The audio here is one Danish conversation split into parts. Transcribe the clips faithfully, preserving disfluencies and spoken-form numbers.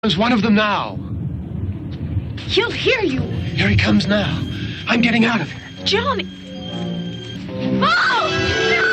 There's one of them now. He'll hear you. Here he comes now. I'm getting out of here. Johnny! Oh! No!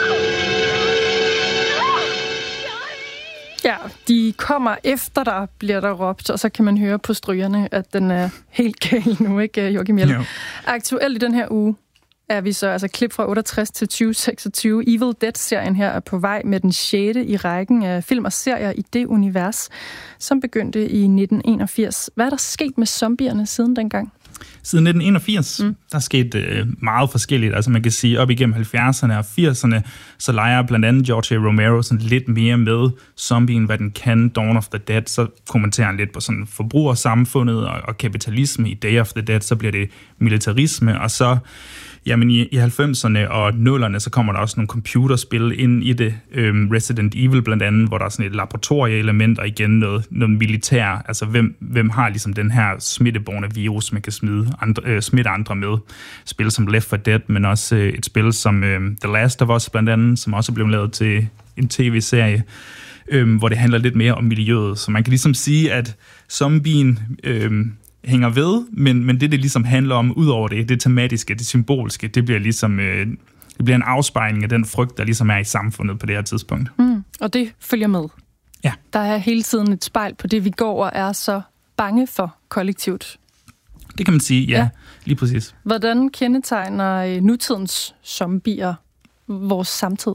Ja, de kommer efter dig, bliver der råbt, og så kan man høre på strygerne, at den er helt gal nu, ikke, Joachim Jelling? Aktuelt i den her uge er vi så, altså klip fra otteogtres til tyve seksogtyve. Evil Dead-serien her er på vej med den sjette i rækken af film og serier i det univers, som begyndte i nitten enogfirs. Hvad er der sket med zombierne siden dengang? Siden nitten enogfirs, mm. der er sket øh, meget forskelligt. Altså man kan sige, op igennem halvfjerdserne og firserne, så leger blandt andet George A. Romero sådan lidt mere med zombien, hvad den kan, Dawn of the Dead. Så kommenterer han lidt på sådan forbrugersamfundet og, og kapitalisme. I Day of the Dead, så bliver det militarisme, og så jamen i, i halvfemserne og nullerne, så kommer der også nogle computerspil ind i det. Øhm, Resident Evil blandt andet, hvor der er sådan et laboratorieelement, og igen noget, noget militær. Altså hvem, hvem har ligesom den her smittebårne virus, man kan smide andre, øh, smitte andre med. Spil som Left four Dead, men også øh, et spil som øh, The Last of Us blandt andet, som også er blevet lavet til en tv-serie, øh, hvor det handler lidt mere om miljøet. Så man kan ligesom sige, at zombien Øh, hænger ved, men, men det, det ligesom handler om, ud over det, det tematiske, det symbolske, det bliver ligesom øh, det bliver en afspejling af den frygt, der ligesom er i samfundet på det her tidspunkt. Mm, og det følger med. Ja. Der er hele tiden et spejl på det, vi går og er så bange for kollektivt. Det kan man sige, ja, ja. Lige præcis. Hvordan kendetegner nutidens zombier vores samtid?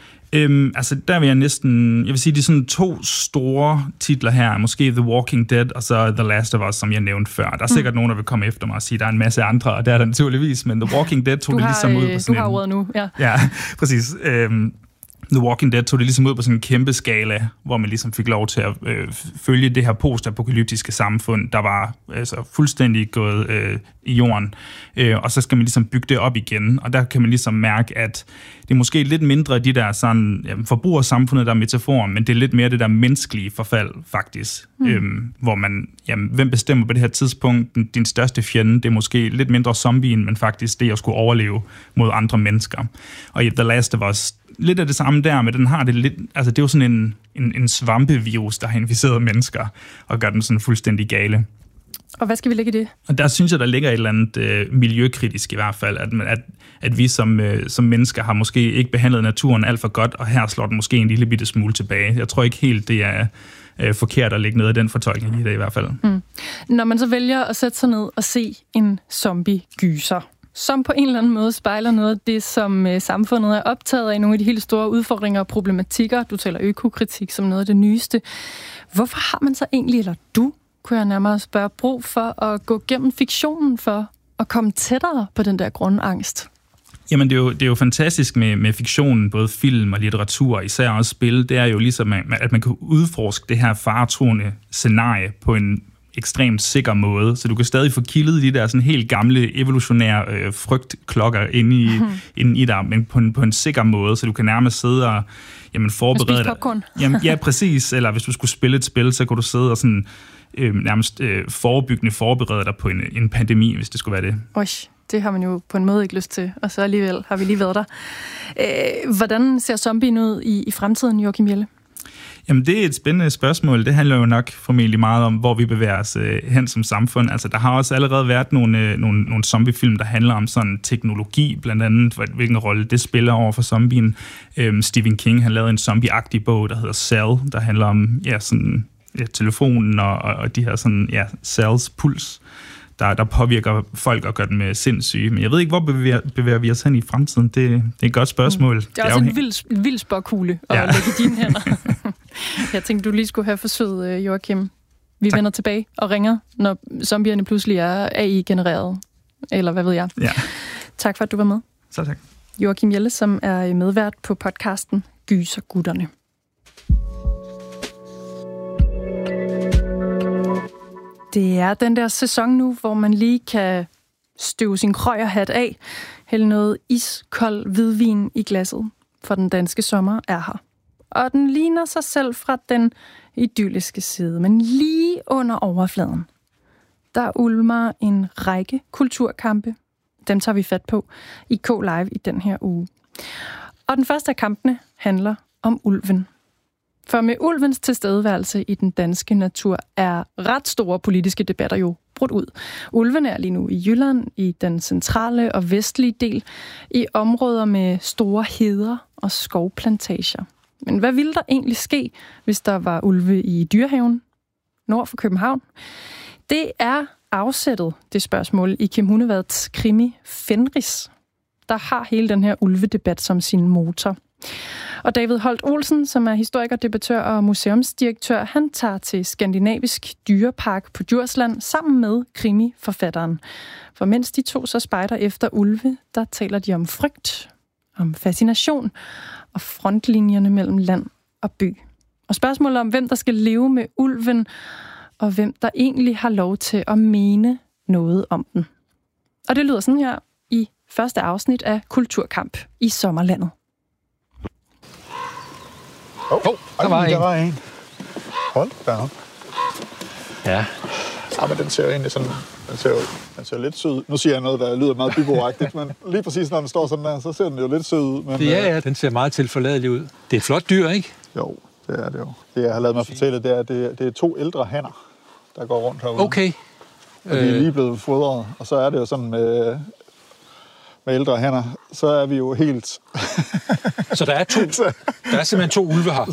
Øhm, altså, der vil jeg næsten... Jeg vil sige, de er sådan to store titler her. Måske The Walking Dead, og så The Last of Us, som jeg nævnte før. Der er sikkert mm. nogen, der vil komme efter mig og sige, at der er en masse andre, og der er der naturligvis, men The Walking Dead tog du det har, ligesom ud på sådan Du har en, ordet nu, ja. Ja, præcis. Øhm, The Walking Dead tog det ligesom ud på sådan en kæmpe skala, hvor man ligesom fik lov til at øh, følge det her postapokalyptiske samfund, der var altså fuldstændig gået øh, i jorden. Øh, og så skal man ligesom bygge det op igen, og der kan man ligesom mærke, at det er måske lidt mindre af de der sådan, ja, forbrugersamfundet, der er metaforen, men det er lidt mere det der menneskelige forfald, faktisk. Mm. Øhm, hvor man, jamen, hvem bestemmer på det her tidspunkt? Din, din største fjende, det er måske lidt mindre zombien, men faktisk det at skulle overleve mod andre mennesker. Og i The Last of Us, lidt af det samme der, men den har det lidt, altså det er jo sådan en, en, en svampevirus, der har inficeret mennesker, og gør dem sådan fuldstændig gale. Og hvad skal vi lægge i det? Og der synes jeg, der ligger et eller andet øh, miljøkritisk i hvert fald, at, at, at vi som, øh, som mennesker har måske ikke behandlet naturen alt for godt, og her slår den måske en lille bitte smule tilbage. Jeg tror ikke helt, det er øh, forkert at lægge noget af den fortolkning i det i hvert fald. Mm. Når man så vælger at sætte sig ned og se en zombie-gyser, som på en eller anden måde spejler noget af det, som øh, samfundet er optaget af, nogle af de helt store udfordringer og problematikker. Du taler økokritik som noget af det nyeste. Hvorfor har man så egentlig, eller du, kunne jeg nærmere spørge, brug for at gå gennem fiktionen for at komme tættere på den der grundangst? Jamen, det er jo, det er jo fantastisk med, med fiktionen, både film og litteratur, og især også spil. Det er jo ligesom, at man kan udforske det her faretruende scenarie på en ekstremt sikker måde, så du kan stadig få kildet de der sådan helt gamle evolutionære øh, frygtklokker inde i, mm. inde i dig, men på en, på en sikker måde, så du kan nærmest sidde og jamen, forberede dig. Jamen, ja, præcis. Eller hvis du skulle spille et spil, så kunne du sidde og sådan øh, nærmest øh, forebyggende forberede dig på en, en pandemi, hvis det skulle være det. Oj, det har man jo på en måde ikke lyst til, og så alligevel har vi lige været der. Øh, hvordan ser zombien ud i, i fremtiden, Joachim Jelling? Jamen, det er et spændende spørgsmål. Det handler jo nok formentlig meget om, hvor vi bevæger os øh, hen som samfund. Altså, der har også allerede været nogle, øh, nogle, nogle zombiefilm, der handler om sådan teknologi, blandt andet, hvilken rolle det spiller over for zombien. Øhm, Stephen King har lavet en zombie-agtig bog, der hedder Cell, der handler om ja, sådan, ja, telefonen og, og de her sådan, ja, cells puls, der, der påvirker folk og gør dem sindssyge. Men jeg ved ikke, hvor bevæger, bevæger vi os hen i fremtiden. Det, det er et godt spørgsmål. Mm. Det er også det er en vild, vild spåkugle at ja. lægge i dine hænder. Jeg tænkte, du lige skulle have forsøget, Joachim. Vi tak. Vender tilbage og ringer, når zombierne pludselig er A I-genereret. Eller hvad ved jeg. Ja. Tak for, at du var med. Så tak. Joachim Jelling, som er medvært på podcasten Gysergutterne. Det er den der sæson nu, hvor man lige kan støve sin krøjerhat af, hælde noget iskold hvidvin i glasset, for den danske sommer er her. Og den ligner sig selv fra den idylliske side, men lige under overfladen, der ulmer en række kulturkampe. Dem tager vi fat på i K-Live i den her uge. Og den første af kampene handler om ulven. For med ulvens tilstedeværelse i den danske natur er ret store politiske debatter jo brudt ud. Ulven er lige nu i Jylland, i den centrale og vestlige del, i områder med store heder og skovplantager. Men hvad ville der egentlig ske, hvis der var ulve i Dyrehaven, nord for København? Det er afsættet, det spørgsmål, i Kim Hundevads krimi Fenris, der har hele den her ulvedebat som sin motor. Og David Holt Olsen, som er historiker, debattør og museumsdirektør, han tager til Skandinavisk Dyrepark på Djursland sammen med krimiforfatteren. For mens de to så spejder efter ulve, der taler de om frygt, om fascination og frontlinjerne mellem land og by. Og spørgsmålet om, hvem der skal leve med ulven, og hvem der egentlig har lov til at mene noget om den. Og det lyder sådan her i første afsnit af Kulturkamp i Sommerlandet. Åh, oh, der var en. Der var en. Hold da op. Ja. Ja, men den ser jo egentlig sådan, den ser jo, den ser lidt sød ud. Nu siger jeg noget, der lyder meget byboagtigt, men lige præcis når den står sådan der, så ser den jo lidt sød ud. Men, ja, ja, den ser meget tilforladelig ud. Det er et flot dyr, ikke? Jo, det er det jo. Det, jeg har lavet mig fortælle, det er, at det, det er to ældre hanner, der går rundt herude. Okay. Og de er lige blevet fodret, og så er det jo sådan med, med ældre hanner, så er vi jo helt... Så der er to, der er simpelthen to ulve her.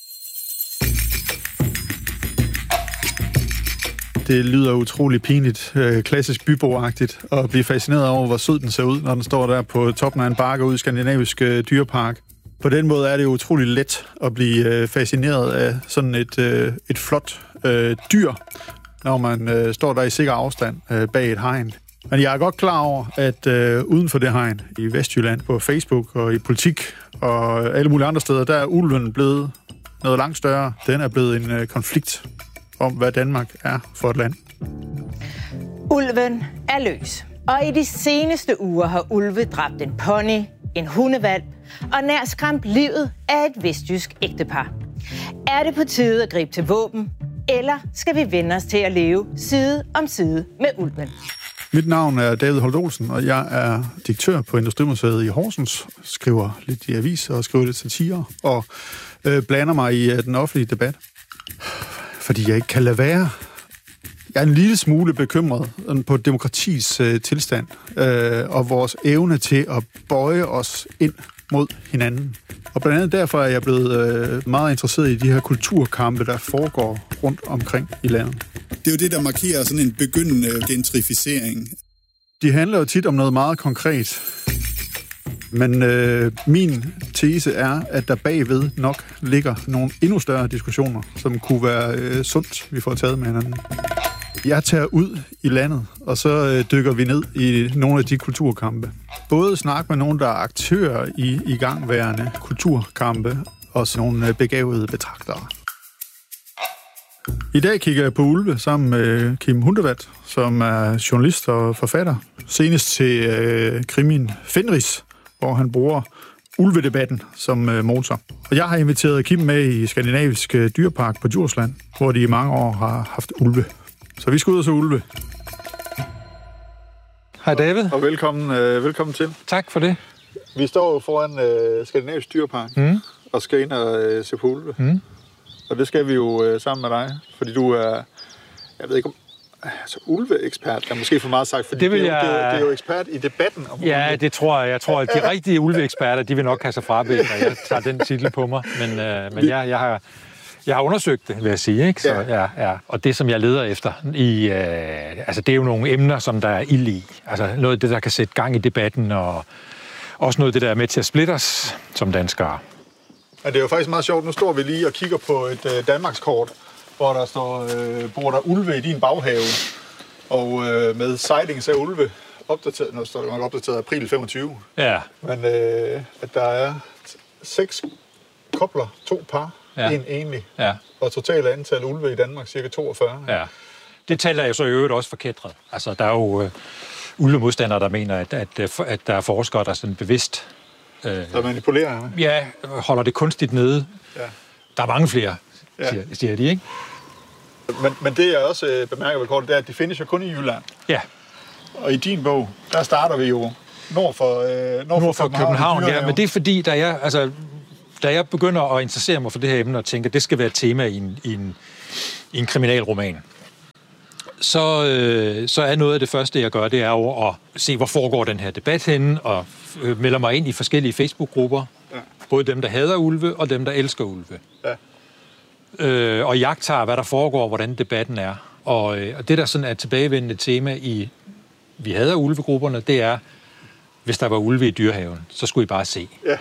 Det lyder utrolig pinligt, øh, klassisk byboagtigt, at blive fascineret over, hvor sød den ser ud, når den står der på toppen af en bakke ude i Skandinavisk øh, Dyrepark. På den måde er det utrolig let at blive øh, fascineret af sådan et, øh, et flot øh, dyr, når man øh, står der i sikker afstand øh, bag et hegn. Men jeg er godt klar over, at øh, uden for det hegn i Vestjylland, på Facebook og i politik og alle mulige andre steder, der er ulven blevet noget langt større. Den er blevet en øh, konflikt om, hvad Danmark er for et land. Ulven er løs, og i de seneste uger har ulve dræbt en pony, en hundevalp og nær skræmt livet af et vestjysk ægtepar. Er det på tide at gribe til våben, eller skal vi vende os til at leve side om side med ulven? Mit navn er David Holt Olsen, og jeg er direktør på Industrimuseet i Horsens, skriver lidt i aviser og skriver lidt satire, og øh, blander mig i uh, den offentlige debat. Fordi jeg ikke kan lade være. Jeg er en lille smule bekymret på demokratis øh, tilstand, øh, og vores evne til at bøje os ind mod hinanden. Og blandt andet derfor er jeg blevet øh, meget interesseret i de her kulturkampe, der foregår rundt omkring i landet. Det er jo det, der markerer sådan en begyndende gentrificering. De handler jo tit om noget meget konkret. Men øh, min tese er, at der bagved nok ligger nogle endnu større diskussioner, som kunne være øh, sundt, vi får taget med hinanden. Jeg tager ud i landet, og så øh, dykker vi ned i nogle af de kulturkampe. Både snakke med nogle, der er aktører i igangværende kulturkampe, og så nogle øh, begavede betragtere. I dag kigger jeg på ulve sammen med Kim Hundevad, som er journalist og forfatter. Senest til øh, krimien Fenris, hvor han bruger ulvedebatten som øh, motor. Og jeg har inviteret Kim med i Skandinavisk øh, Dyrepark på Djursland, hvor de i mange år har haft ulve. Så vi skal ud og så ulve. Hej David. Og velkommen, øh, velkommen til. Tak for det. Vi står jo foran øh, Skandinavisk Dyrepark mm. og skal ind og øh, se på ulve. Mm. Og det skal vi jo øh, sammen med dig, fordi du er, jeg ved ikke om, altså ulveekspert er måske for meget sagt, fordi det, vil det, er, jo, jeg... det, er, det er jo ekspert i debatten om ja, ulve. Det tror jeg. Jeg tror, at de rigtige ulveeksperter, de vil nok have sig frabedt, og jeg tager den titel på mig. Men, øh, men jeg, jeg, har, jeg har undersøgt det, vil jeg sige. Ikke? Så, ja. Ja, ja. Og det, som jeg leder efter, i, øh, altså, det er jo nogle emner, som der er ild i. Altså noget af det, der kan sætte gang i debatten, og også noget af det, der er med til at splitte os som danskere. Ja, det er jo faktisk meget sjovt. Nu står vi lige og kigger på et øh, Danmarkskort, hvor der står, øh, bor der ulve i din baghave. Og øh, med sightings af ulve, opdateret, nu står det nok opdateret april femogtyve. Ja. Men øh, at der er seks kobler, to par, ja. en enlig. Ja. Og totalt antal ulve i Danmark, cirka toogfyrre. Ja. Det taler jeg så i øvrigt også forkætret. Altså, der er jo øh, ulvemodstandere, der mener, at, at, at der er forskere, der sådan bevidst der manipulerer? Ja, holder det kunstigt nede. Ja. Der er mange flere, ja. siger, siger de, ikke? Men, men det, jeg også bemærker ved kortet, det er, at de findes jo kun i Jylland. Ja. Og i din bog, der starter vi jo nord for, øh, nord nord for, for København. København ja, men det er fordi, der er, altså, da jeg begynder at interessere mig for det her emne og tænker, at det skal være et tema i en, i en, i en kriminalroman, så, øh, så er noget af det første, jeg gør, det er over at se, hvor foregår den her debat henne, og øh, melder mig ind i forskellige Facebook-grupper. Ja. Både dem, der hader ulve, og dem, der elsker ulve. Ja. Øh, og jagttager, hvad der foregår, hvordan debatten er. Og, øh, og det, der sådan er et tilbagevendende tema i vi hader ulvegrupperne, det er, hvis der var ulve i dyrehaven, så skulle I bare se. Ja.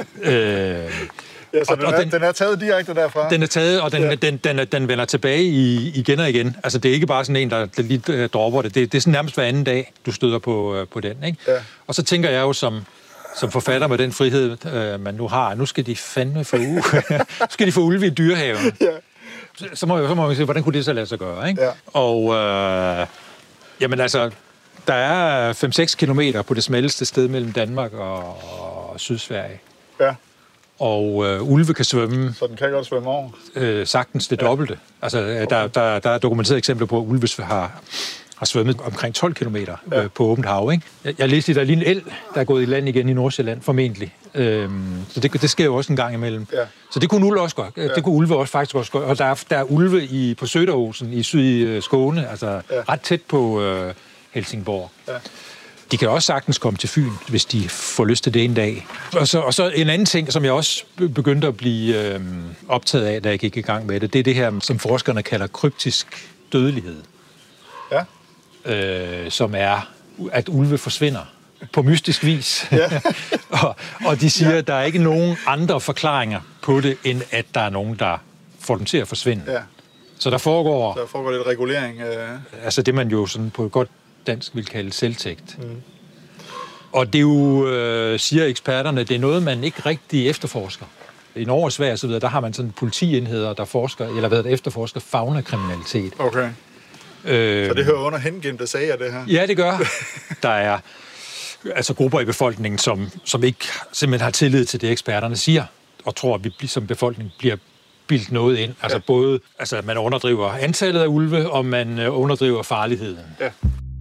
øh, Ja, så og, den, og er, den, den er taget direkte derfra? Den er taget, og den, ja. den, den, den vender tilbage i, igen og igen. Altså, det er ikke bare sådan en, der, der lige dropper det. det. Det er sådan nærmest hver anden dag, du støder på, på den. Ikke? Ja. Og så tænker jeg jo som, som forfatter med den frihed, øh, man nu har, nu skal de fandme få uge. Nu skal de få ulve i dyrehaven. Ja. Så, så, må jeg, så må man sige, hvordan kunne det så lade sig gøre? Ikke? Ja. Og øh, jamen altså, der er fem seks kilometer på det smalleste sted mellem Danmark og, og Sydsverige. Ja. Og øh, ulve kan svømme... Så den kan godt svømme over? Øh, sagtens det dobbelte. Ja. Altså, okay. der, der, der er dokumenteret eksempler på, at ulve har, har svømmet omkring tolv kilometer ja. øh, på åbent hav. Ikke? Jeg, jeg læste, at der er lige en el, der er gået i land igen i Nordsjælland, formentlig. Øhm, så det, det sker jo også en gang imellem. Ja. Så det kunne ulve også godt. Ja. Det kunne ulve også faktisk også godt. Og der er, der er ulve i, på Söderåsen i Sydskåne, altså ja. ret tæt på øh, Helsingborg. Ja. De kan også sagtens komme til Fyn, hvis de får lyst til det en dag. Og så, og så en anden ting, som jeg også begyndte at blive øh, optaget af, da jeg gik i gang med det, det er det her, som forskerne kalder kryptisk dødelighed. Ja. Øh, som er, at ulve forsvinder på mystisk vis. Ja. og, og de siger, ja. at der er ikke nogen andre forklaringer på det, end at der er nogen, der får dem til at forsvinde. Ja. Så der foregår... Der foregår lidt regulering. Øh... Altså det, man jo sådan på et godt dansk vil kalde selvtægt. Mm. Og det er jo, øh, siger eksperterne, det er noget, man ikke rigtig efterforsker. I Norge og Sverige og så videre, der har man sådan politienheder, der forsker, eller hvad der efterforsker faunakriminalitet. Okay. Øh, så det hører under hengemte sager, det her? Ja, det gør. Der er altså grupper i befolkningen, som, som ikke simpelthen har tillid til det, eksperterne siger, og tror, at vi som befolkning bliver bildt noget ind. Altså ja. både, altså man underdriver antallet af ulve, og man underdriver farligheden. Ja.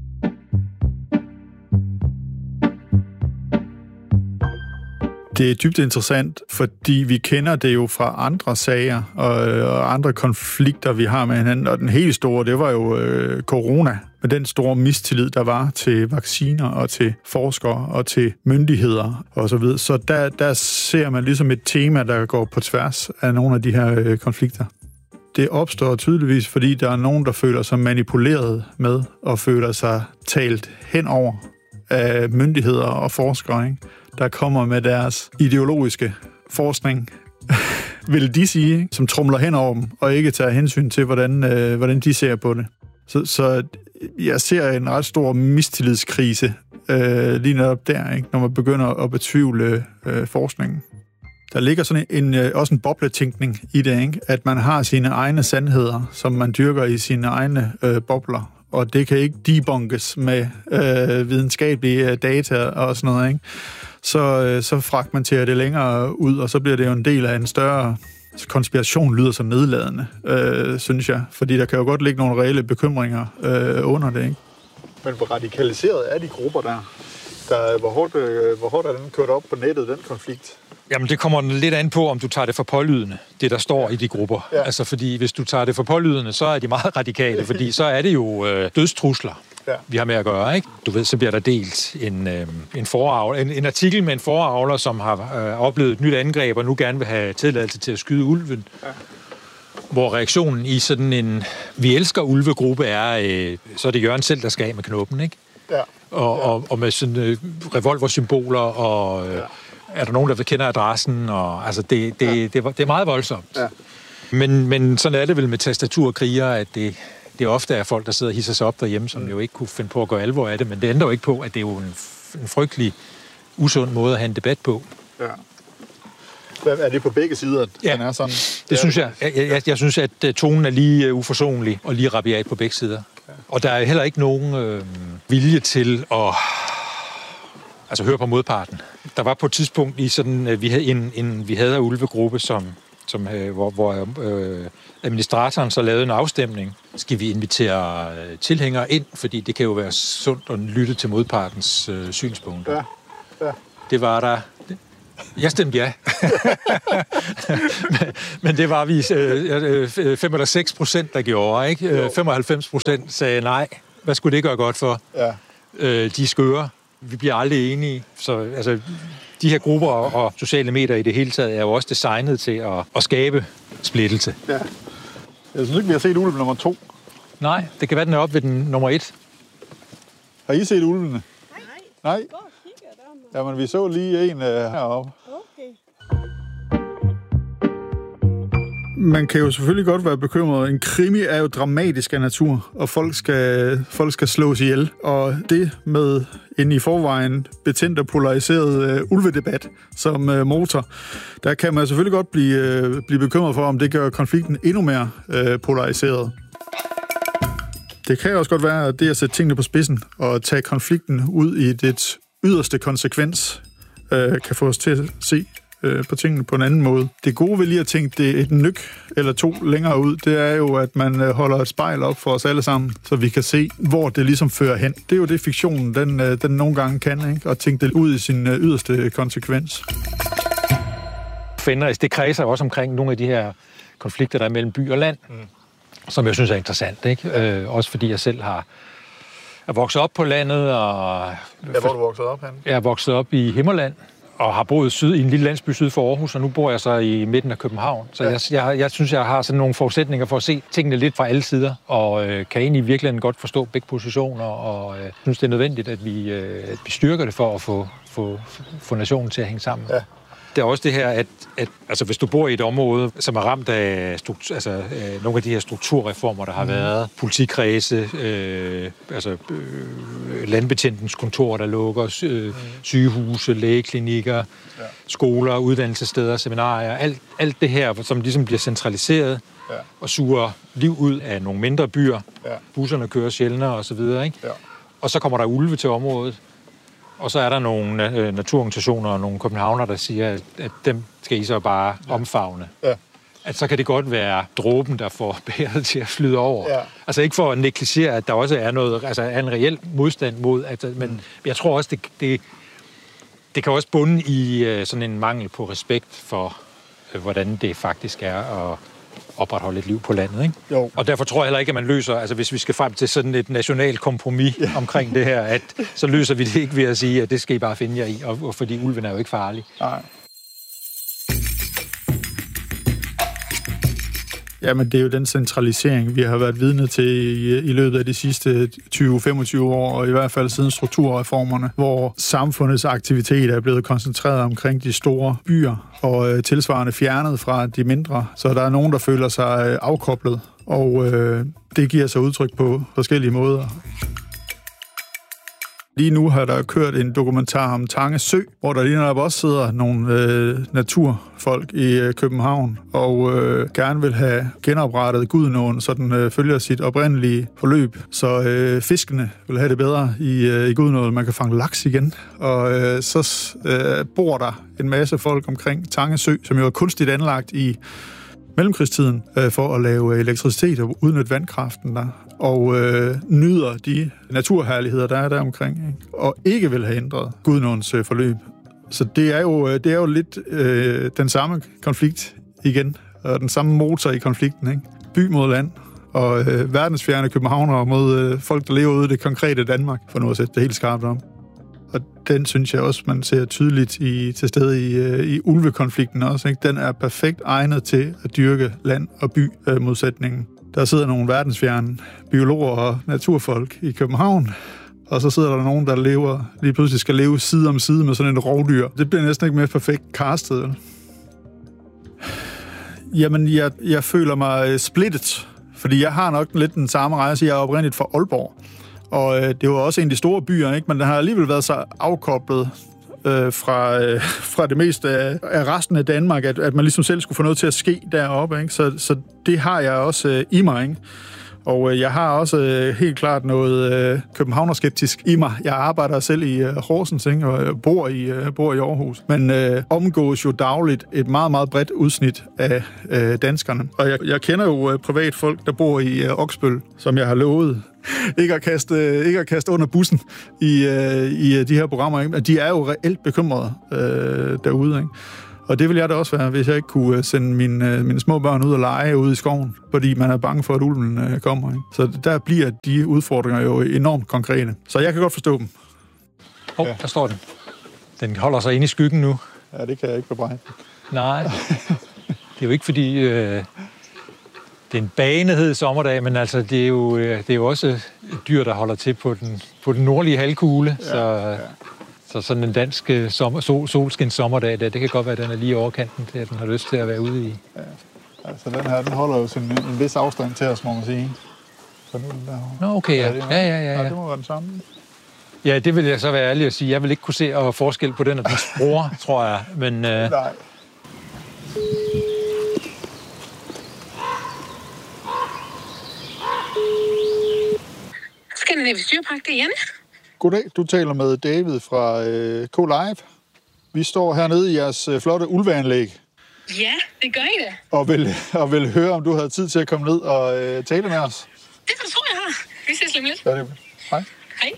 Det er dybt interessant, fordi vi kender det jo fra andre sager og, og andre konflikter, vi har med hinanden. Og den helt store, det var jo øh, corona, med den store mistillid, der var til vacciner og til forskere og til myndigheder og så videre. Så der, der ser man ligesom et tema, der går på tværs af nogle af de her øh, konflikter. Det opstår tydeligvis, fordi der er nogen, der føler sig manipuleret med og føler sig talt henover af myndigheder og forskere, ikke? Der kommer med deres ideologiske forskning, vil de sige, som tromler hen over dem, og ikke tager hensyn til, hvordan, øh, hvordan de ser på det. Så, så jeg ser en ret stor mistillidskrise øh, lige netop der, ikke? Når man begynder at betvivle øh, forskningen. Der ligger sådan en, en, også en bobletænkning i det, ikke? At man har sine egne sandheder, som man dyrker i sine egne øh, bobler, og det kan ikke debunkes med øh, videnskabelige data og sådan noget, ikke? Så, øh, så fragmenterer det længere ud, og så bliver det jo en del af en større konspiration, lyder så nedladende, øh, synes jeg. Fordi der kan jo godt ligge nogle reelle bekymringer øh, under det, ikke? Men hvor radikaliseret er de grupper der? der hvor, hårdt, øh, hvor hårdt er den kørt op på nettet, den konflikt? Jamen, det kommer lidt an på, om du tager det for pålydende, det der står ja. i de grupper. Ja. Altså, fordi hvis du tager det for pålydende, så er de meget radikale, fordi så er det jo øh, dødstrusler, ja. vi har med at gøre, ikke? Du ved, så bliver der delt en, øh, en, foravler, en, en artikel med en foravler, som har øh, oplevet et nyt angreb, og nu gerne vil have tilladelse til at skyde ulven. Ja. Hvor reaktionen i sådan en vi elsker ulvegruppe er, øh, så er det Jørgen selv, der skal af med knoppen, ikke? Ja. Og, og, og med sådan øh, revolversymboler og... Øh, ja. Er der nogen, der kender adressen? Og, altså, det, det, ja. det, det er meget voldsomt. Ja. Men, men sådan er det vel med tastaturkrigere, at det, det ofte er folk, der sidder og hisser sig op derhjemme, som mm. jo ikke kunne finde på at gøre alvor af det. Men det ændrer jo ikke på, at det er jo en, en frygtelig, usund måde at have en debat på. Ja. Er det på begge sider, at ja. den er sådan? Det ja. synes jeg. Jeg, jeg. Jeg synes, at tonen er lige uforsonlig og lige rabiat på begge sider. Ja. Og der er heller ikke nogen øh, vilje til at... Altså høre på modparten. Der var på et tidspunkt i sådan, vi havde en, en vi havde en ulvegruppe, som, som øh, hvor, hvor øh, administratoren så lavede en afstemning. Skal vi invitere øh, tilhængere ind, fordi det kan jo være sundt at lytte til modpartens øh, synspunkter. Ja. Ja. Det var der Jeg stemte ja. Men det var vi øh, fem eller seks procent, der gjorde, ikke? femoghalvfems procent sagde nej. Hvad skulle det gøre godt for? Ja. Øh, de er skøre. Vi bliver aldrig enige. Så altså, de her grupper og sociale medier i det hele taget er jo også designet til at, at skabe splittelse. Ja. Jeg synes ikke, vi har set ulven nummer to. Nej, det kan være, den er oppe ved den nummer et. Har I set ulvene? Nej. Nej? Jamen, vi så lige en uh, heroppe. Okay. Man kan jo selvfølgelig godt være bekymret. En krimi er jo dramatisk af natur, og folk skal, folk skal slås ihjel. Og det med en i forvejen betændt og polariseret uh, ulvedebat som uh, motor, der kan man selvfølgelig godt blive, uh, blive bekymret for, om det gør konflikten endnu mere uh, polariseret. Det kan også godt være, at det at sætte tingene på spidsen og tage konflikten ud i det yderste konsekvens, øh, kan få os til at se øh, på tingene på en anden måde. Det gode ved lige at tænke det et nyk eller to længere ud, det er jo, at man øh, holder et spejl op for os alle sammen, så vi kan se, hvor det ligesom fører hen. Det er jo det, fiktionen den, øh, den nogle gange kan, ikke? Og tænke det ud i sin øh, yderste konsekvens. Fenris, det kredser også omkring nogle af de her konflikter, der er mellem by og land, mm. som jeg synes er interessant, ikke? Øh, også fordi jeg selv har er vokset op på landet. Og ja, hvor er du vokset op, han? Jeg er vokset op i Himmerland, og har boet syd, i en lille landsby syd for Aarhus, og nu bor jeg så i midten af København. Så ja. jeg, jeg, jeg synes, jeg har sådan nogle forudsætninger for at se tingene lidt fra alle sider, og øh, kan egentlig virkelig godt forstå begge positioner, og øh, synes, det er nødvendigt, at vi, øh, at vi styrker det for at få, få, få nationen til at hænge sammen. Ja. Det er også det her, at, at altså, hvis du bor i et område, som er ramt af struktur, altså, øh, nogle af de her strukturreformer, der har mm. været, politikredse, øh, altså, øh, landbetjentens kontor, der lukker, øh, mm. sygehuse, lægeklinikker, ja. skoler, uddannelsessteder, seminarier, alt, alt det her, som ligesom bliver centraliseret ja. og suger liv ud af nogle mindre byer. Ja. Busserne kører sjældnere og så videre, ikke? Ja. Og så kommer der ulve til området. Og så er der nogle øh, naturorganisationer og nogle københavner, der siger, at, at dem skal I så bare ja. omfavne. Ja. At så kan det godt være dråben, der får bæret til at flyde over. Ja. Altså ikke for at negligere, at der også er noget, altså er en reel modstand mod, altså, men mm. jeg tror også, det, det, det kan også bunde i øh, sådan en mangel på respekt for, øh, hvordan det faktisk er at opretholde et liv på landet, ikke? Jo. Og derfor tror jeg heller ikke, at man løser, altså hvis vi skal frem til sådan et nationalt kompromis ja. omkring det her, at så løser vi det ikke ved at sige, at det skal I bare finde jer i, og, og fordi ulven er jo ikke farlig. Nej. Jamen, det er jo den centralisering, vi har været vidne til i, i løbet af de sidste tyve til femogtyve år, og i hvert fald siden strukturreformerne, hvor samfundets aktivitet er blevet koncentreret omkring de store byer, og øh, tilsvarende fjernet fra de mindre. Så der er nogen, der føler sig øh, afkoblet, og øh, det giver sig udtryk på forskellige måder. Lige nu har der kørt en dokumentar om Tange Sø, hvor der lige netop også sidder nogle øh, naturfolk i øh, København og øh, gerne vil have genoprettet Gudenåen, så den øh, følger sit oprindelige forløb. Så øh, fiskene vil have det bedre i, øh, i Gudenåen. Man kan fange laks igen. Og øh, så øh, bor der en masse folk omkring Tange Sø, som jo er kunstigt anlagt i mellemkrigstiden øh, for at lave elektricitet og udnytte vandkraften der, og øh, nyder de naturherligheder, der er der omkring, ikke? Og ikke vil have ændret Gudenåens øh, forløb. Så det er jo, det er jo lidt øh, den samme konflikt igen, og den samme motor i konflikten, ikke? By mod land, og øh, verdensfjerne københavnere mod øh, folk, der lever ude i det konkrete Danmark, for nu at sætte det helt skarpt om. Og den synes jeg også, man ser tydeligt i, til stede i, øh, i ulvekonflikten også, ikke? Den er perfekt egnet til at dyrke land- og by-modsætningen. Der sidder nogle verdensfjerne biologer og naturfolk i København, og så sidder der nogen, der lever, lige pludselig skal leve side om side med sådan en rovdyr. Det bliver næsten ikke mere perfekt castet. Jamen, jeg, jeg føler mig splittet, fordi jeg har nok lidt den samme rejse. Jeg er oprindeligt fra Aalborg, og øh, det var også en af de store byer, ikke? Men den har alligevel været så afkoblet øh, fra, øh, fra det meste af, af resten af Danmark, at, at man ligesom selv skulle få noget til at ske deroppe, ikke? Så, så det har jeg også øh, i mig, ikke? Og øh, jeg har også øh, helt klart noget øh, københavnerskeptisk i mig. Jeg arbejder selv i øh, Horsens, ikke? Og bor i, øh, bor i Aarhus. Men øh, omgås jo dagligt et meget, meget bredt udsnit af øh, danskerne. Og jeg, jeg kender jo øh, privat folk, der bor i øh, Oksbøl, som jeg har lovet ikke at kaste, ikke at kaste under bussen i, øh, i de her programmer. Ikke? De er jo reelt bekymrede øh, derude, ikke? Og det vil jeg da også være, hvis jeg ikke kunne sende mine, mine små børn ud og lege ude i skoven, fordi man er bange for, at ulven kommer. Ikke? Så der bliver de udfordringer jo enormt konkrete. Så jeg kan godt forstå dem. Åh, oh, ja. Der står den. Den holder sig inde i skyggen nu. Ja, det kan jeg ikke bebrejde. Nej, det er jo ikke fordi... Øh, det er en banehed sommerdag, men altså, det er jo, øh, det er jo også et dyr, der holder til på den, på den nordlige halvkugle. Ja, så... Ja. Så sådan en dansk sommer, sol, solskins sommerdag, der, det kan godt være, at den er lige overkanten til, at den har lyst til at være ude i. Ja, altså den her, den holder jo sådan en, en vis afstand til os, må man sige. Så nu er den der. Nå, okay, ja. Ja, ja, ja, ja. Nej, det må være den samme. Ja, det vil jeg så være ærlig at sige. Jeg vil ikke kunne se og forskel på den og dens bror, tror jeg. Men, øh... Nej. Skandinavisk Dyrepark, det er Janne. Goddag, du taler med David fra øh, K-Live. Vi står hernede i jeres øh, flotte ulveanlæg. Ja, det gør I da. Og vil, og vil høre, om du havde tid til at komme ned og øh, tale med os. Det kan du tro, jeg har. Vi ses lige lidt. Ja, det er det. Hej. Hej.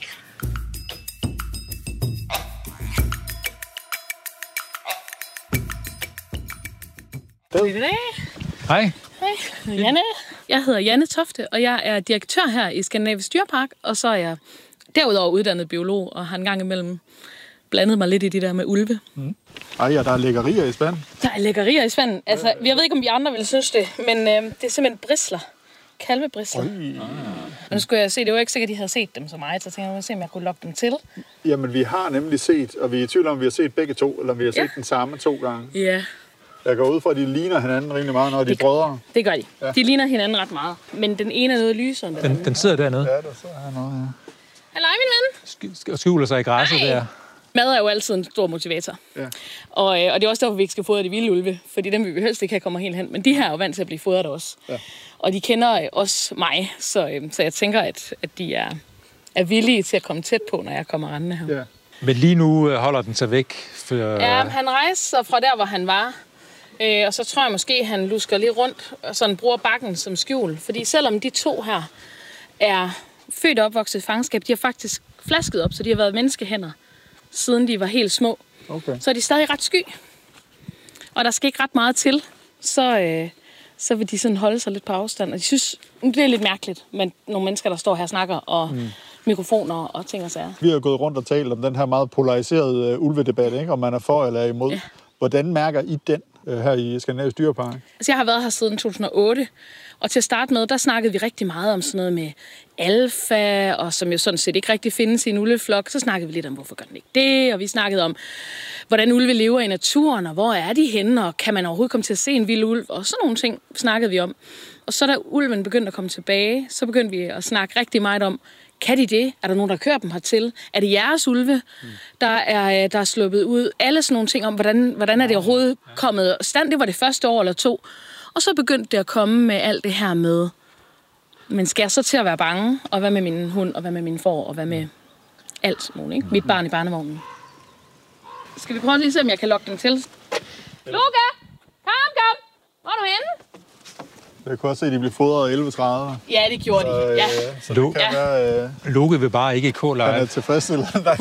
Goddag. Hej. Hej, Janne. Jeg hedder Janne Tofte, og jeg er direktør her i Skandinavisk Dyrepark, og så er jeg derudover uddannet biolog, og har en gang imellem blandet mig lidt i det der med ulve. Mm. Ej, ja, der er lækkerier i spanden. Der er lækkerier i spanden. Altså, jeg ved ikke, om vi andre vil synes det, men øh, det er simpelthen brisler. Kalvebrisler. Ah. Nu skulle jeg se, det var ikke sikkert, at de havde set dem så meget, så jeg tænkte, jeg se, om jeg kunne lokke dem til. Jamen, vi har nemlig set, og vi er i tvivl om, vi har set begge to, eller vi har set ja. den samme to gange. Ja. Jeg går ud fra, at de ligner hinanden rimelig meget, når de er brødre. Det gør de. Ja. De ligner hinanden ret meget, men den ene er noget lysere. Den, den, den sidder dernede. Ja, der sidder her noget, ja. Halløj, min ven. Skjuler sig i græsset der. Mad er jo altid en stor motivator. Ja. Og, øh, og det er også derfor, vi ikke skal fodre de vilde ulve, fordi dem vil vi helst ikke have kommer helt hen. Men de her er jo vant til at blive fodret også. Ja. Og de kender øh, også mig, så, øh, så jeg tænker, at, at de er, er villige til at komme tæt på, når jeg kommer rendende her. Ja. Men lige nu øh, holder den sig væk? For... Ja, han rejser fra der, hvor han var. Øh, og så tror jeg måske, han lusker lige rundt og sådan bruger bakken som skjul. Fordi selvom de to her er født og opvokset i fangenskab, de har faktisk flasket op, så de har været menneskehænder, siden de var helt små. Okay. Så er de stadig ret sky. Og der skal ikke ret meget til, så, øh, så vil de sådan holde sig lidt på afstand. Og de synes, det er lidt mærkeligt, men nogle mennesker, der står her og snakker, og mm. mikrofoner og ting og sager. Vi har gået rundt og talt om den her meget polariserede uh, ulvedebat, ikke? Om man er for eller imod. Ja. Hvordan mærker I den uh, her i Skandinavisk Dyrepark? Altså, jeg har været her siden to tusind og otte, og til at starte med, der snakkede vi rigtig meget om sådan noget med alfa, og som jo sådan set ikke rigtig findes i en ulveflok. Så snakkede vi lidt om, hvorfor gør den ikke det, og vi snakkede om, hvordan ulve lever i naturen, og hvor er de henne, og kan man overhovedet komme til at se en vild ulv, og sådan nogle ting snakkede vi om. Og så da ulven begyndte at komme tilbage, så begyndte vi at snakke rigtig meget om, kan de det? Er der nogen, der kører dem hertil? Er det jeres ulve, der er, der er sluppet ud? Alle sådan nogle ting om, hvordan, hvordan er det overhovedet kommet stand? Det var det første år eller to. Og så begyndte det at komme med alt det her med, men skal jeg så til at være bange? Og hvad med min hund, og hvad med min får, og hvad med alt muligt, ikke? Mit barn i barnevognen. Skal vi prøve lige at se, om jeg kan lokke dem til? Luca! Kom, kom! Hvor er du henne? Jeg kunne også se, at de blev fodret elleve tredive. Ja, det gjorde de. Ja. Øh, så det kan ja. være... Øh, Luke vil bare ikke i K-Live. Han er tilfredsstillet. Nej.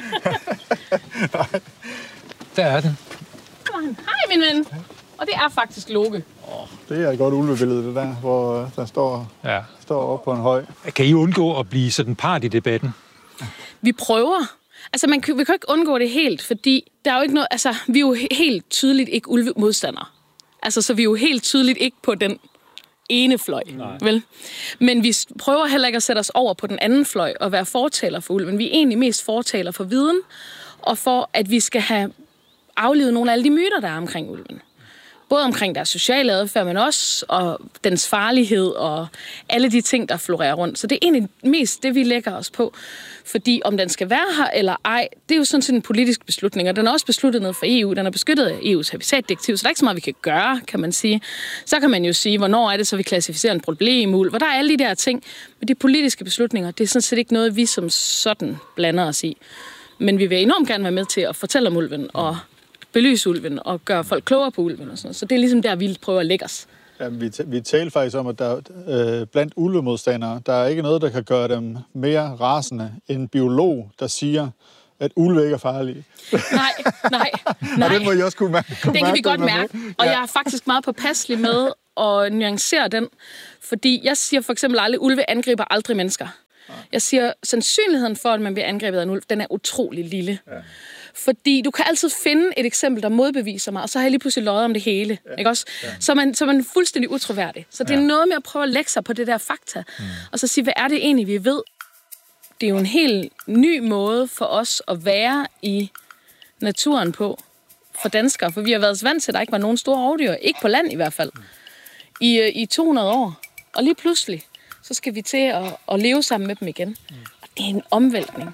Nej. Der er den. Hej, min ven. Og det er faktisk Loke. Oh, det er et godt ulvebillede, det der, hvor der står, ja. står oppe på en høj. Kan I undgå at blive sådan part i debatten? Vi prøver. Altså, man kan, vi kan ikke undgå det helt, fordi der er jo ikke noget... Altså, vi er jo helt tydeligt ikke ulvemodstandere. Altså, så vi er jo helt tydeligt ikke på den ene fløj, Nej. vel? Men vi prøver heller ikke at sætte os over på den anden fløj og være fortaler for ulven. Vi er egentlig mest fortaler for viden, og for, at vi skal have aflevet nogle af alle de myter, der er omkring ulven. Både omkring deres sociale adfærd, men også og dens farlighed og alle de ting, der florerer rundt. Så det er egentlig mest det, vi lægger os på. Fordi om den skal være her eller ej, det er jo sådan set en politisk beslutning, og den er også besluttet ned for E U. Den er beskyttet af E U's habitatdirektiv, så der er ikke så meget, vi kan gøre, kan man sige. Så kan man jo sige, hvornår er det, så vi klassificerer en problemulv, hvor der er alle de der ting. Men de politiske beslutninger, det er sådan set ikke noget, vi som sådan blander os i. Men vi vil enormt gerne være med til at fortælle om ulven og belyse ulven og gøre folk klogere på ulven og sådan noget. Så det er ligesom der, vi prøver at lægge os. Ja, vi, t- vi taler faktisk om, at der øh, blandt ulvemodstandere, der er ikke noget, der kan gøre dem mere rasende end en biolog, der siger, at ulve ikke er farlige. Nej, nej, nej. Og den må I også kunne mærke. Det kan vi godt mærke, og jeg er faktisk meget påpasselig med at nuancere den, fordi jeg siger for eksempel aldrig, at ulve angriber aldrig mennesker. Jeg siger, at sandsynligheden for, at man bliver angrebet af en ulv, den er utrolig lille. Ja. Fordi du kan altid finde et eksempel, der modbeviser mig, og så har jeg lige pludselig løjet om det hele. Ja. Ikke også? Ja. Så, man, så man er fuldstændig utroværdig. Så det er ja. noget med at prøve at lægge sig på det der fakta, mm. og så sige, hvad er det egentlig, vi ved? Det er jo en helt ny måde for os at være i naturen på, for danskere. For vi har været vant til, at der ikke var nogen store rovdyr. Ikke på land i hvert fald. I, i to hundrede år. Og lige pludselig, så skal vi til at, at leve sammen med dem igen. Mm. Og det er en omvæltning.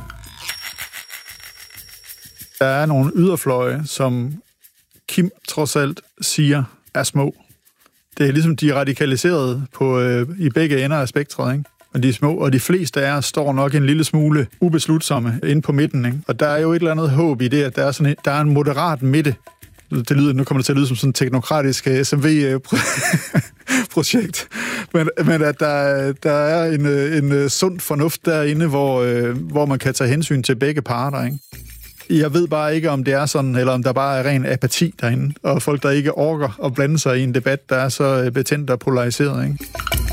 Der er nogle yderfløje, som Kim trods alt siger er små. Det er ligesom, de er radikaliseret på, øh, i begge ender af spektret, ikke? Og de er små, og de fleste af os står nok en lille smule ubeslutsomme inde på midten, ikke? Og der er jo et eller andet håb i det, at der er, sådan en, der er en moderat midte. Det lyder, nu kommer det til at lyde som sådan et teknokratisk S M V-projekt. Men, men at der, der er en, en sund fornuft derinde, hvor, hvor man kan tage hensyn til begge parter, ikke? Jeg ved bare ikke, om det er sådan, eller om der bare er ren apati derinde, og folk, der ikke orker at blande sig i en debat, der er så betændt og polariseret, ikke?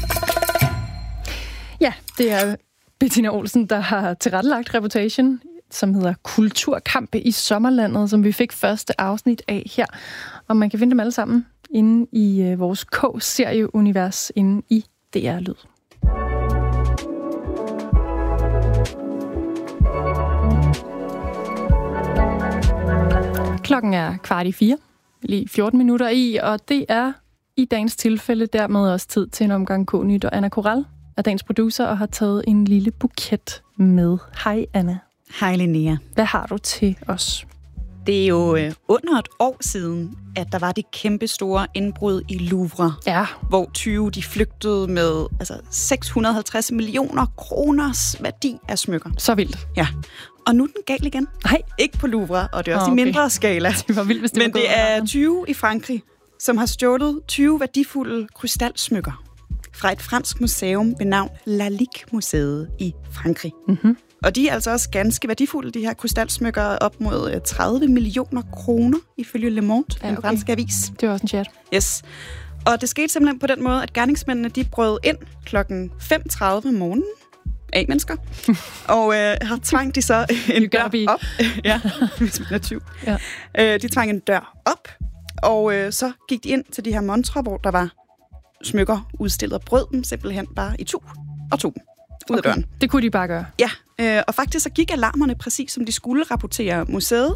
Ja, det er Bettina Olsen, der har tilrettelagt Reputation, som hedder Kulturkampe i Sommerlandet, som vi fik første afsnit af her. Og man kan finde dem alle sammen inde i øh, vores K-serieunivers inde i D R Lyd. Klokken er kvart i fire, lige fjorten minutter i, og det er i dagens tilfælde dermed også tid til en omgang K-nyt, og Anna Koral er dagens producer og har taget en lille buket med. Hej Anna. Hej Linnea. Hvad har du til os? Det er jo øh, under et år siden, at der var det kæmpe store indbrud i Louvre, ja. hvor tyve de flygtede med altså, seks hundrede og halvtreds millioner kroners værdi af smykker. Så vildt. Ja. Og nu er den gal igen. Nej. Ikke på Louvre, og det er også oh, okay. i mindre skala. Det var vildt, hvis det Men var det er tyve i Frankrig, som har stjålet tyve værdifulde krystalsmykker fra et fransk museum ved navn Lalique-museet i Frankrig. Mm-hmm. Og de er altså også ganske værdifulde, de her krystalsmykker, op mod tredive millioner kroner, ifølge Le Monde, ja, okay. en fransk avis. Det var også en chat. Yes. Og det skete simpelthen på den måde, at gerningsmændene de brød ind klokken fem tredive om morgenen, af mennesker, og øh, har tvang de så en dør be. op. Ja, hvis man er tyv. Ja. Øh, de tvang en dør op, og øh, så gik de ind til de her montrer, hvor der var smykker udstillet, og brød dem simpelthen bare i to og to ud okay. af døren. Det kunne de bare gøre. Ja, øh, og faktisk så gik alarmerne præcis, som de skulle, rapportere museet.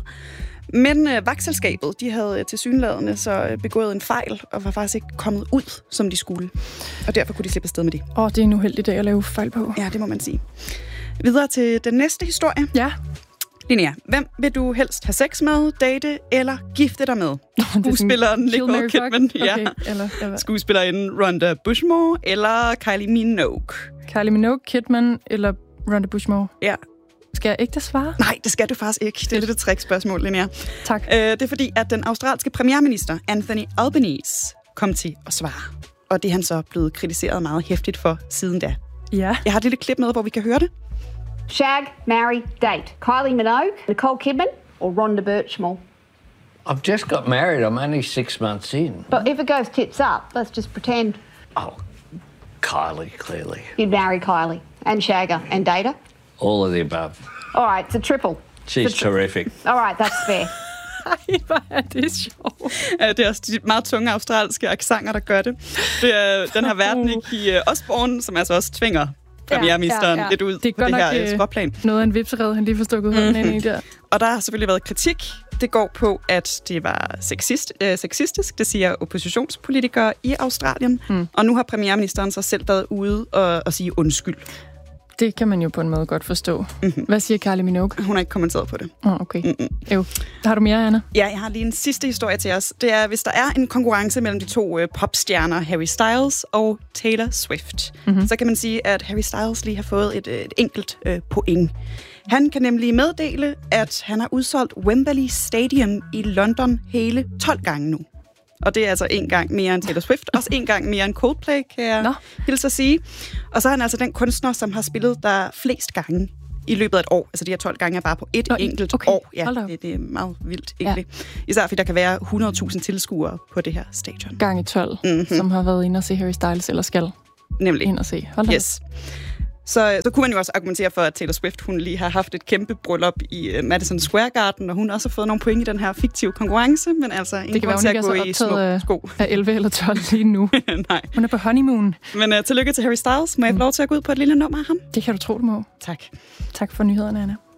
Men øh, vagtselskabet, de havde øh, tilsyneladende så øh, begået en fejl, og var faktisk ikke kommet ud, som de skulle. Og derfor kunne de slippe afsted med det. Åh, oh, det er en uheldig dag at lave fejl på. Ja, det må man sige. Videre til den næste historie. Ja. Linnea, hvem vil du helst have sex med, date eller gifte dig med? Skuespilleren Nicole Kidman, ja. Okay, eller, eller. Skuespillerinden Rhonda Bushmore eller Kylie Minogue? Kylie Minogue, Kidman eller Rhonda Bushmore? Ja. Skal jeg ikke det svare? Nej, det skal du faktisk ikke. Det er lidt et trickspørgsmål, Linnea. Tak. Øh, det er fordi, at den australske premierminister Anthony Albanese kom til at svare. Og det er han så blevet kritiseret meget hæftigt for siden da. Ja. Jeg har et lille klip med, hvor vi kan høre det. Shag, marry, date. Kylie Minogue, Nicole Kidman or Rhonda Bushmore? I've just got married. I'm only six months in. But if it goes tits up, let's just pretend. Oh, Kylie, clearly. You'd marry Kylie and shag her and date her? All of the above. All right, it's a triple. She's it's a tri- terrific. All right, that's fair. Ej, hvor er det sjovt. Ja, det er også de meget tunge australske accenter, der gør det. Det er den her vært, Nikki Osborne, som altså også tvinger premierministeren ja, ja. lidt ud det på det nok, her skråplan. Noget af en vipserede, han lige får stukket hånden mm-hmm. ind i der. Og der har selvfølgelig været kritik. Det går på, at det var sexist, øh, sexistisk, det siger oppositionspolitikere i Australien. Mm. Og nu har premierministeren så selv været ude og, og sige undskyld. Det kan man jo på en måde godt forstå. Mm-hmm. Hvad siger Kylie Minogue? Hun har ikke kommenteret på det. Oh, okay. Mm-mm. Jo. Har du mere, Anna? Ja, jeg har lige en sidste historie til os. Det er, hvis der er en konkurrence mellem de to øh, popstjerner, Harry Styles og Taylor Swift, mm-hmm. så kan man sige, at Harry Styles lige har fået et, et enkelt øh, point. Han kan nemlig meddele, at han har udsolgt Wembley Stadium i London hele tolv gange nu. Og det er altså en gang mere end Taylor Swift, også en gang mere end Coldplay, kan jeg Nå. hilse at sige. Og så er han altså den kunstner, som har spillet der flest gange i løbet af et år. Altså de her tolv gange er bare på et Nå, enkelt okay. år. Ja, det, det er meget vildt egentlig. Ja. Især fordi der kan være hundrede tusind tilskuere på det her stadion. Gange tolv, mm-hmm. som har været inde og se Harry Styles, eller skal Nemlig. ind og se. Hold yes. Så, så kunne man jo også argumentere for, at Taylor Swift hun lige har haft et kæmpe bryllup i uh, Madison Square Garden, og hun også har fået nogle point i den her fiktive konkurrence, men altså ingen grund til at gå i små sko. Af elleve eller tolv lige nu. Nej. Hun er på honeymoon. Men uh, tillykke til Harry Styles. Må jeg få lov til at gå ud på et lille nummer af ham? Det kan du tro, du må. Tak. Tak for nyhederne, Anna.